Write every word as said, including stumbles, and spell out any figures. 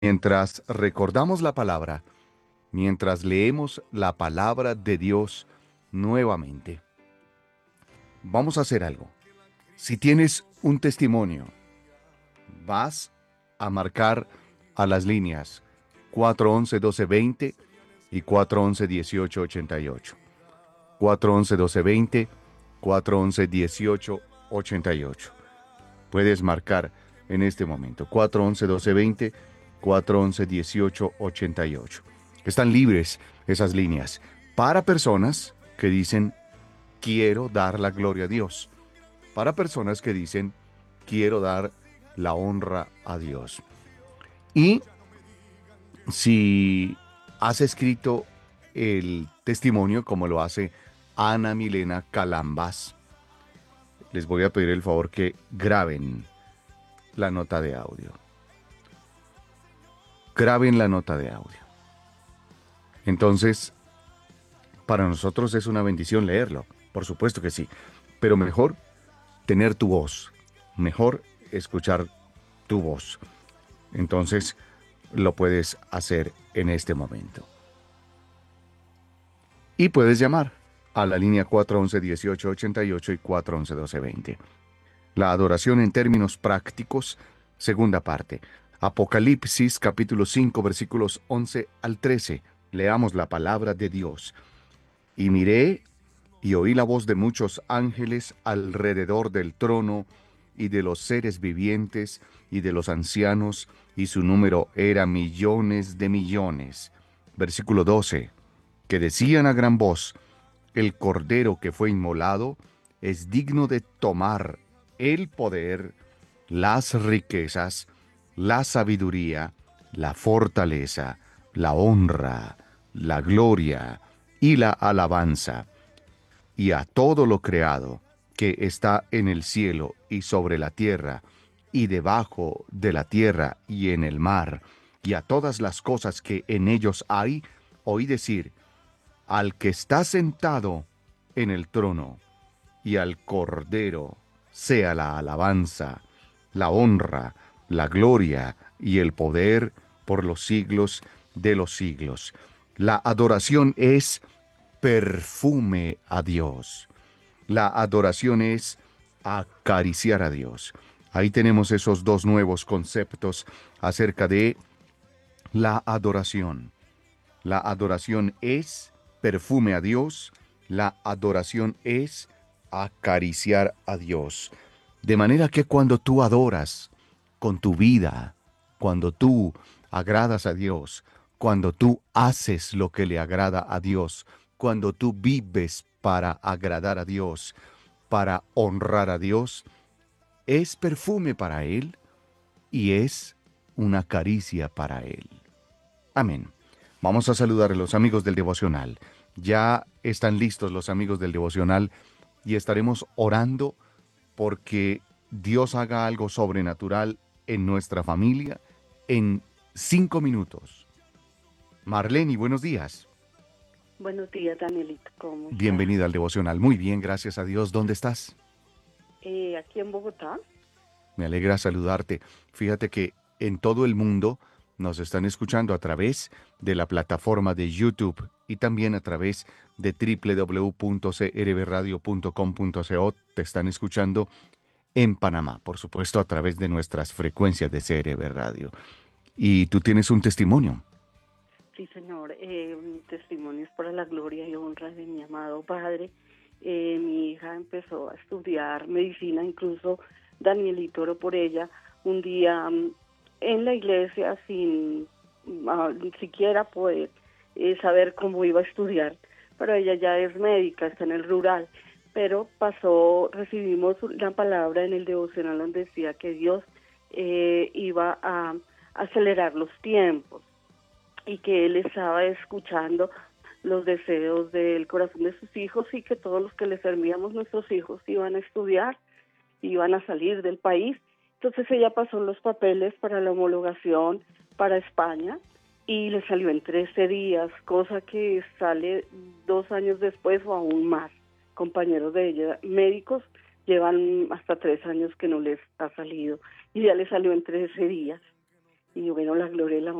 Mientras recordamos la palabra, mientras leemos la palabra de Dios nuevamente, vamos a hacer algo. Si tienes un testimonio, vas a marcar a las líneas cuatro once, doce veinte y cuatro once, dieciocho ochenta y ocho. cuatro once, doce veinte, cuatro once, dieciocho ochenta y ocho. Puedes marcar en este momento cuatro once, doce veinte, cuatro once, dieciocho ochenta y ocho. Están libres esas líneas para personas que dicen quiero dar la gloria a Dios, para personas que dicen quiero dar la honra a Dios. Y si has escrito el testimonio como lo hace Ana Milena Calambas, les voy a pedir el favor que graben la nota de audio. Graben la nota de audio. Entonces, para nosotros es una bendición leerlo, por supuesto que sí, pero mejor tener tu voz, mejor escuchar tu voz. Entonces, lo puedes hacer en este momento. Y puedes llamar a la línea cuatro once, dieciocho ochenta y ocho y cuatro once, doce veinte. La adoración en términos prácticos, segunda parte. Apocalipsis capítulo cinco versículos once al trece. Leamos la palabra de Dios. Y miré y oí la voz de muchos ángeles alrededor del trono y de los seres vivientes y de los ancianos, y su número era millones de millones. Versículo doce. Que decían a gran voz, el cordero que fue inmolado es digno de tomar el poder, las riquezas, la sabiduría, la fortaleza, la honra, la gloria y la alabanza, y a todo lo creado que está en el cielo y sobre la tierra, y debajo de la tierra y en el mar, y a todas las cosas que en ellos hay, oí decir, al que está sentado en el trono y al Cordero sea la alabanza, la honra, la gloria y el poder por los siglos de los siglos. La adoración es perfume a Dios. La adoración es acariciar a Dios. Ahí tenemos esos dos nuevos conceptos acerca de la adoración. La adoración es perfume a Dios. La adoración es acariciar a Dios. De manera que cuando tú adoras con tu vida, cuando tú agradas a Dios, cuando tú haces lo que le agrada a Dios, cuando tú vives para agradar a Dios, para honrar a Dios, es perfume para Él y es una caricia para Él. Amén. Vamos a saludar a los amigos del devocional. Ya están listos los amigos del devocional y estaremos orando porque Dios haga algo sobrenatural en nuestra familia en cinco minutos. Marlene, buenos días. Buenos días, Danielito, ¿cómo estás? Bienvenida al devocional. Muy bien, gracias a Dios. ¿Dónde estás? Eh, aquí en Bogotá. Me alegra saludarte. Fíjate que en todo el mundo nos están escuchando a través de la plataforma de YouTube y también a través de w w w punto c r b radio punto com punto co. Te están escuchando en Panamá, por supuesto, a través de nuestras frecuencias de C R B Radio. Y tú tienes un testimonio. Sí, señor. Eh, mi testimonio es para la gloria y honra de mi amado Padre. Eh, mi hija empezó a estudiar medicina, incluso Danielito oró por ella un día um, en la iglesia sin uh, siquiera poder eh, saber cómo iba a estudiar. Pero ella ya es médica, está en el rural. Pero pasó, recibimos una palabra en el devocional donde decía que Dios eh, iba a acelerar los tiempos y que Él estaba escuchando los deseos del corazón de sus hijos y que todos los que le servíamos nuestros hijos iban a estudiar, iban a salir del país. Entonces ella pasó los papeles para la homologación para España y le salió en trece días, cosa que sale dos años después o aún más. Compañeros de ella, médicos, llevan hasta tres años que no les ha salido y ya le salió en trece días. y bueno, la gloria y la